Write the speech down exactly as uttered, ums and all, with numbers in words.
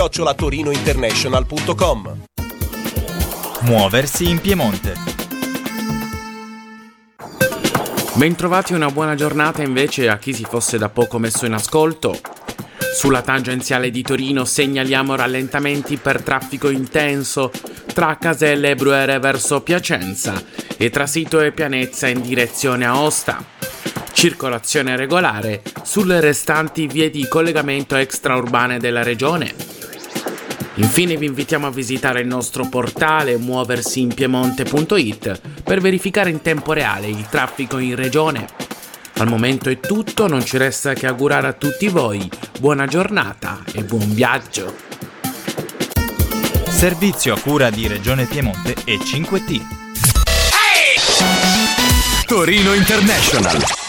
chiocciola torinointernational punto com. Muoversi in Piemonte. Bentrovati, una buona giornata invece a chi si fosse da poco messo in ascolto. Sulla tangenziale di Torino segnaliamo rallentamenti per traffico intenso tra Caselle e Brunete verso Piacenza e tra Sito e Pianezza in direzione Aosta. Circolazione regolare sulle restanti vie di collegamento extraurbane della regione. Infine vi invitiamo a visitare il nostro portale muoversi in piemonte punto it per verificare in tempo reale il traffico in regione. Al momento è tutto, non ci resta che augurare a tutti voi buona giornata e buon viaggio. Servizio a cura di Regione Piemonte e cinque T. Torino International.